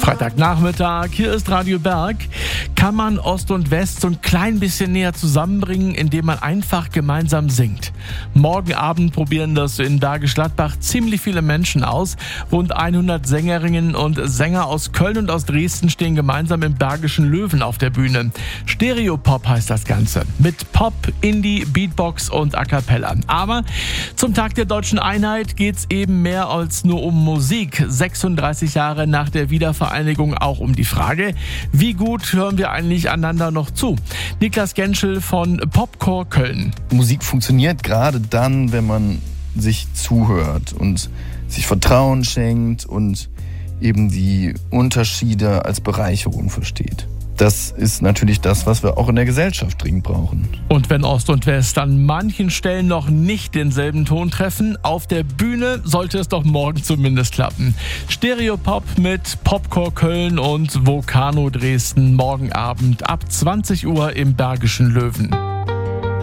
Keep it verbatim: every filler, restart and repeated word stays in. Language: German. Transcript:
Freitagnachmittag, hier ist Radio Berg. Kann man Ost und West so ein klein bisschen näher zusammenbringen, indem man einfach gemeinsam singt? Morgen Abend probieren das in Bergisch Gladbach ziemlich viele Menschen aus. Rund hundert Sängerinnen und Sänger aus Köln und aus Dresden stehen gemeinsam im Bergischen Löwen auf der Bühne. Stereopop heißt das Ganze. Mit Pop, Indie, Beatbox und A Cappella. Aber zum Tag der Deutschen Einheit geht's eben mehr als nur um Musik. sechsunddreißig Jahre nach der Wiedervereinigung auch um die Frage, wie gut hören wir eigentlich einander noch zu? Niklas Genschel von Popcore Köln. Musik funktioniert gerade dann, wenn man sich zuhört und sich Vertrauen schenkt und eben die Unterschiede als Bereicherung versteht. Das ist natürlich das, was wir auch in der Gesellschaft dringend brauchen. Und wenn Ost und West an manchen Stellen noch nicht denselben Ton treffen, auf der Bühne sollte es doch morgen zumindest klappen. Stereopop mit Popcore Köln und Vocano Dresden morgen Abend ab zwanzig Uhr im Bergischen Löwen.